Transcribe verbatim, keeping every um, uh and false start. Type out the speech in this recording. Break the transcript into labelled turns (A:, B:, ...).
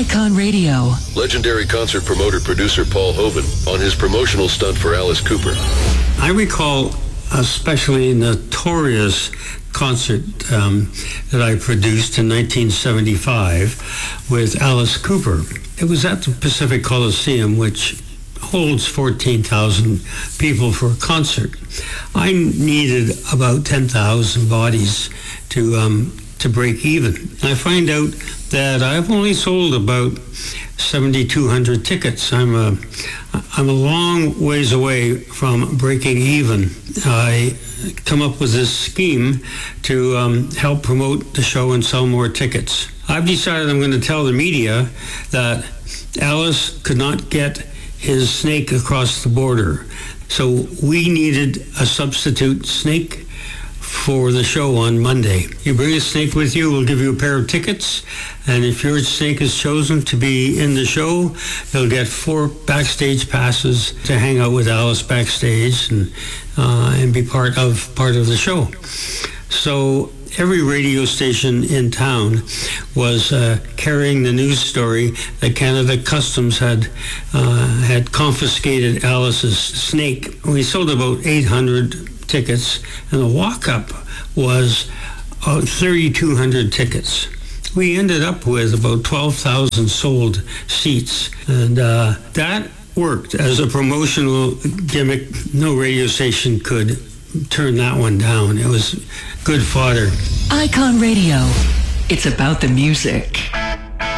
A: Icon Radio.
B: Legendary concert promoter producer Paul Hoban on his promotional stunt for Alice Cooper.
C: I recall especially notorious concert um, that I produced in nineteen seventy-five with Alice Cooper. It was at the Pacific Coliseum, which holds fourteen thousand people for a concert. I needed about ten thousand bodies to um, to break even. I find out that I've only sold about seventy-two hundred tickets. I'm a, I'm a long ways away from breaking even. I come up with this scheme to um, help promote the show and sell more tickets. I've decided I'm going to tell the media that Alice could not get his snake across the border. So we needed a substitute snake for the show on Monday. You bring a snake with you, we'll give you a pair of tickets, and if your snake is chosen to be in the show, you'll get four backstage passes to hang out with Alice backstage and uh, and be part of part of the show. So every radio station in town was uh, carrying the news story that Canada Customs had uh, had confiscated Alice's snake. We sold about eight hundred tickets, and the walk-up was uh, thirty-two hundred tickets. We ended up with about twelve thousand sold seats, and uh, that worked as a promotional gimmick. No radio station could turn that one down. It was good fodder.
A: Icon Radio. It's about the music.